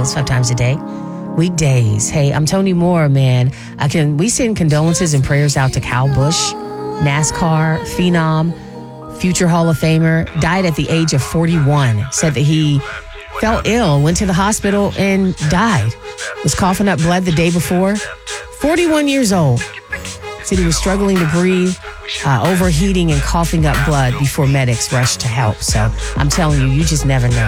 miles 5 times a day. Weekdays. Hey, I'm Tony Moore, man. We send condolences and prayers out to Kyle Busch, NASCAR phenom, future Hall of Famer, died at the age of 41. Said that he fell ill, went to the hospital, and died. Was coughing up blood the day before. 41 years old. Said he was struggling to breathe, overheating and coughing up blood before medics rushed to help. So I'm telling you, you just never know.